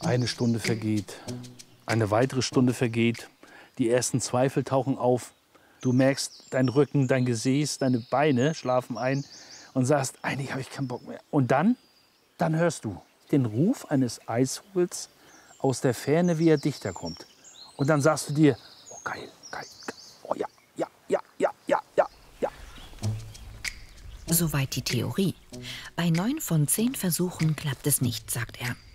Eine Stunde vergeht, eine weitere Stunde vergeht. Die ersten Zweifel tauchen auf. Du merkst, dein Rücken, dein Gesäß, deine Beine schlafen ein und sagst, eigentlich habe ich keinen Bock mehr. Und dann hörst du den Ruf eines Eishuls aus der Ferne, wie er dichter kommt. Und dann sagst du dir, oh geil, geil, geil. Oh ja, ja, ja, ja, ja, ja, ja. Soweit die Theorie. Bei 9 von 10 Versuchen klappt es nicht, sagt er.